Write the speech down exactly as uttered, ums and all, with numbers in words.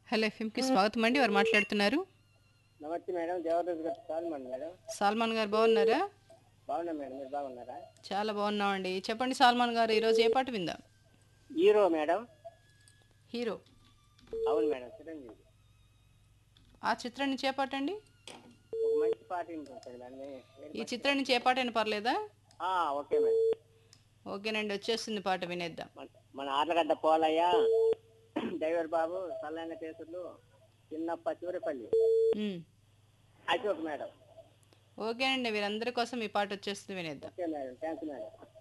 Hello ఎఫ్ఎంకి స్వాగతం అండి. ఎవరు మాట్లాడుతున్నారు? నమస్తే మేడం. జవహర్ గారు సాల్మన్ మేడం. సాల్మాన్ గారు బాగున్నారా? బాగున్నా మేడం, మీరు బాగున్నారా? చాలా బాగున్నామండి. చెప్పండి సాల్మాన్ గారు, ఈరోజు ఏ పాట విందాం? Hero madam. హీరో. అవును మేడం, చిరంజీవి. ఆ చిత్రం నుంచి ఏ పాట అండి? ఒక మంచి పాట వినిపించండి మేడం. ఏ- ఏ ఈ పాట చిత్రం కావాలి? నుంచి ఏ పాట అయినా పర్లేదా? ఆ, ఓకే మేడం. ఓకేనండి, వచ్చేస్తుంది పాట, వినేద్దాం. మన మన ఆర్లగడ్డ పోలయ్య, డ్రైవర్ బాబు, సల్లైన కేసులు, చిన్నప్ప చూరపల్లి, ఉమ్. అశోక్ మేడం. ఓకేనండి, వీరందరి కోసం ఈ పాట వచ్చేస్తుంది, వినేద్దాం. Okay madam, thanks madam.